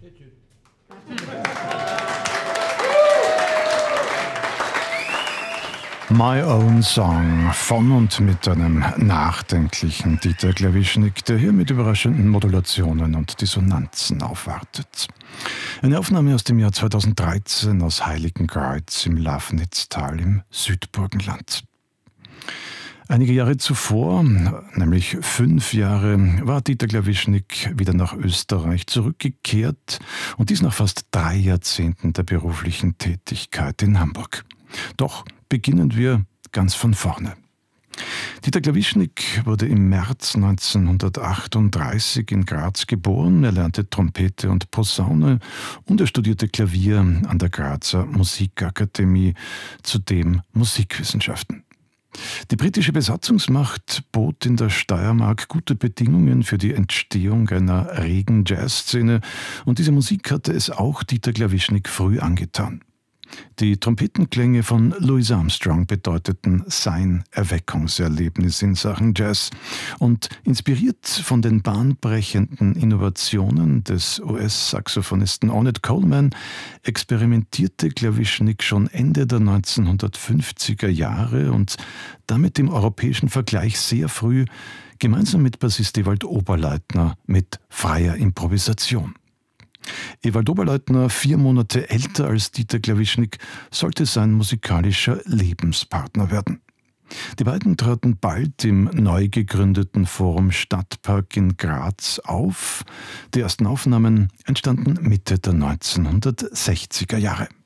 My Own Song von und mit einem nachdenklichen Dieter Klawischnik, der hier mit überraschenden Modulationen und Dissonanzen aufwartet. Eine Aufnahme aus dem Jahr 2013 aus Heiligenkreuz im Lafnitztal im Südburgenland. Einige Jahre zuvor, nämlich 5 Jahre, war Dieter Klawischnik wieder nach Österreich zurückgekehrt und dies nach fast 3 Jahrzehnten der beruflichen Tätigkeit in Hamburg. Doch beginnen wir ganz von vorne. Dieter Klawischnik wurde im März 1938 in Graz geboren. Er lernte Trompete und Posaune und er studierte Klavier an der Grazer Musikakademie, zudem Musikwissenschaften. Die britische Besatzungsmacht bot in der Steiermark gute Bedingungen für die Entstehung einer regen Jazzszene und diese Musik hatte es auch Dieter Klawischnik früh angetan. Die Trompetenklänge von Louis Armstrong bedeuteten sein Erweckungserlebnis in Sachen Jazz und inspiriert von den bahnbrechenden Innovationen des US-Saxophonisten Ornette Coleman experimentierte Klawischnik schon Ende der 1950er Jahre und damit im europäischen Vergleich sehr früh gemeinsam mit Bassist Ewald Oberleitner mit freier Improvisation. Ewald Oberleitner, 4 Monate älter als Dieter Klawischnik, sollte sein musikalischer Lebenspartner werden. Die beiden traten bald im neu gegründeten Forum Stadtpark in Graz auf. Die ersten Aufnahmen entstanden Mitte der 1960er Jahre.